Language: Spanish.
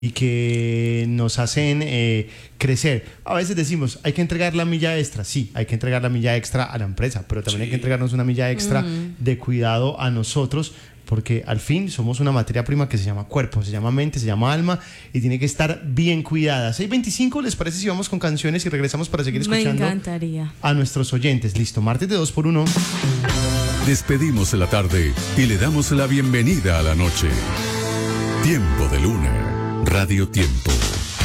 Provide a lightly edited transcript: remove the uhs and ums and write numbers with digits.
y que nos hacen crecer. A veces decimos, hay que entregar la milla extra. Sí, hay que entregar la milla extra a la empresa, pero también hay que entregarnos una milla extra de cuidado a nosotros, porque al fin somos una materia prima que se llama cuerpo, se llama mente, se llama alma y tiene que estar bien cuidada. 6:25, ¿les parece si vamos con canciones y regresamos para seguir escuchando? Me encantaría. A nuestros oyentes? Listo, martes de 2x1. Despedimos la tarde y le damos la bienvenida a la noche. Tiempo de Luna, Radio Tiempo.